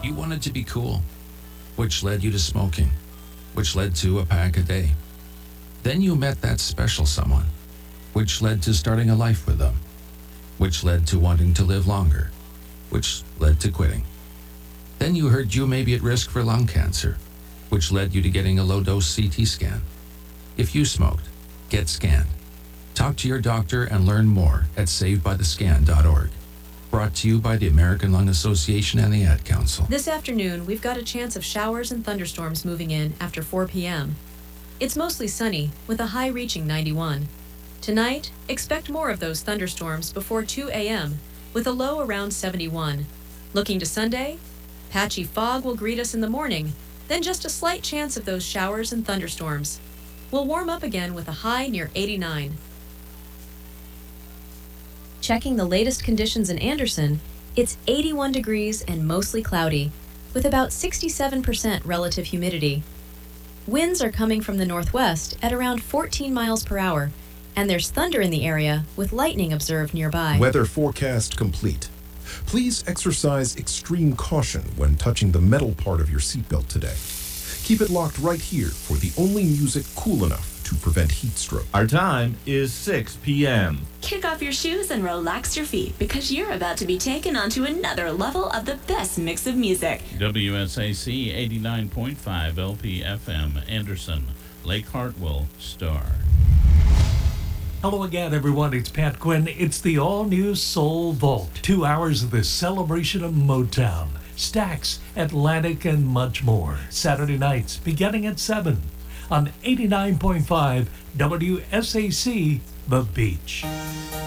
You wanted to be cool, which led you to smoking, which led to a pack a day. Then you met that special someone, which led to starting a life with them, which led to wanting to live longer, which led to quitting. Then you heard you may be at risk for lung cancer, which led you to getting a low-dose CT scan. If you smoked, get scanned. Talk to your doctor and learn more at savedbythescan.org. Brought to you by the American Lung Association and the Ad Council. This afternoon, we've got a chance of showers and thunderstorms moving in after 4 p.m. It's mostly sunny, with a high reaching 91. Tonight, expect more of those thunderstorms before 2 a.m., with a low around 71. Looking to Sunday, patchy fog will greet us in the morning, then just a slight chance of those showers and thunderstorms. We'll warm up again with a high near 89. Checking the latest conditions in Anderson, it's 81 degrees and mostly cloudy, with about 67% relative humidity. Winds are coming from the northwest at around 14 miles per hour, and there's thunder in the area with lightning observed nearby. Weather forecast complete. Please exercise extreme caution when touching the metal part of your seatbelt today. Keep it locked right here for the only music cool enough to prevent heat stroke. Our time is 6 p.m. Kick off your shoes and relax your feet because you're about to be taken onto another level of the best mix of music. WSAC 89.5 LPFM, Anderson, Lake Hartwell, Star. Hello again, everyone. It's Pat Quinn. It's the all-new Soul Vault. 2 hours of the celebration of Motown, Stax, Atlantic, and much more. Saturday nights beginning at 7 on 89.5 WSAC, The Beach.